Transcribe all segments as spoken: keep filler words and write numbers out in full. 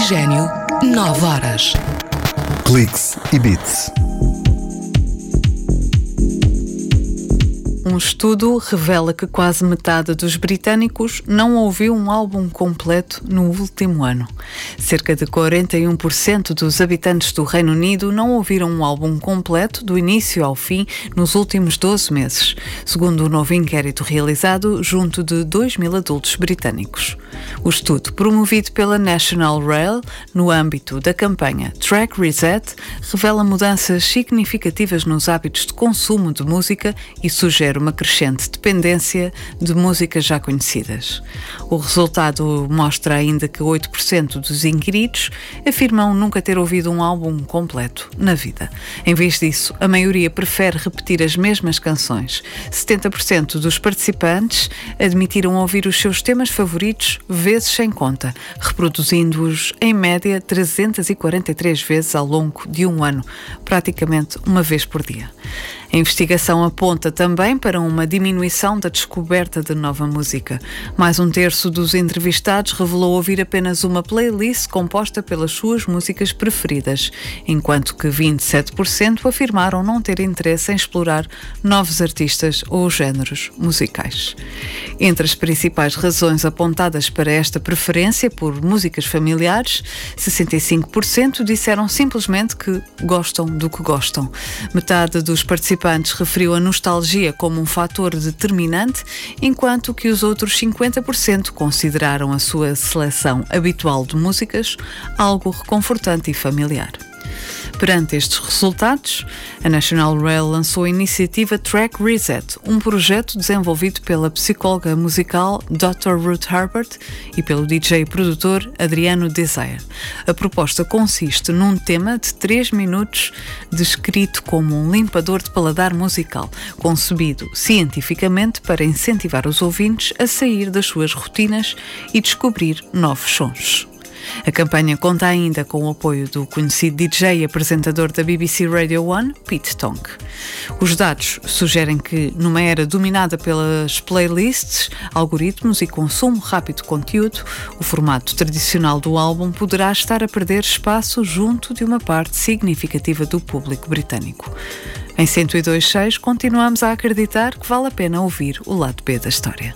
Oxigênio, nove horas. Cliques e Beats. Um estudo revela que quase metade dos britânicos não ouviu um álbum completo no último ano. Cerca de quarenta e um por cento dos habitantes do Reino Unido não ouviram um álbum completo do início ao fim nos últimos doze meses, segundo um novo inquérito realizado junto de dois mil adultos britânicos. O estudo, promovido pela National Rail no âmbito da campanha Track Reset, revela mudanças significativas nos hábitos de consumo de música e sugere uma crescente dependência de músicas já conhecidas. O resultado mostra ainda que oito por cento dos inquiridos afirmam nunca ter ouvido um álbum completo na vida. Em vez disso, a maioria prefere repetir as mesmas canções. setenta por cento dos participantes admitiram ouvir os seus temas favoritos vezes sem conta, reproduzindo-os em média trezentas e quarenta e três vezes ao longo de um ano, praticamente uma vez por dia. A investigação aponta também para uma diminuição da descoberta de nova música. Mais um terço dos entrevistados revelou ouvir apenas uma playlist composta pelas suas músicas preferidas, enquanto que vinte e sete por cento afirmaram não ter interesse em explorar novos artistas ou géneros musicais. Entre as principais razões apontadas para esta preferência por músicas familiares, sessenta e cinco por cento disseram simplesmente que gostam do que gostam. Metade dos participantes referiu a nostalgia como um fator determinante, enquanto que os outros cinquenta por cento consideraram a sua seleção habitual de músicas algo reconfortante e familiar. Perante estes resultados, a National Rail lançou a iniciativa Track Reset, um projeto desenvolvido pela psicóloga musical doutor Ruth Herbert e pelo D J e produtor Adriano Desire. A proposta consiste num tema de três minutos descrito como um limpador de paladar musical, concebido cientificamente para incentivar os ouvintes a sair das suas rotinas e descobrir novos sons. A campanha conta ainda com o apoio do conhecido D J e apresentador da B B C Radio One, Pete Tong. Os dados sugerem que, numa era dominada pelas playlists, algoritmos e consumo rápido de conteúdo, o formato tradicional do álbum poderá estar a perder espaço junto de uma parte significativa do público britânico. Em cento e dois ponto seis, continuamos a acreditar que vale a pena ouvir o lado B da história.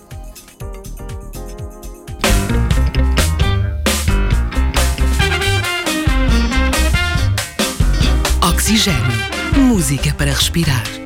Oxigênio. Música para respirar.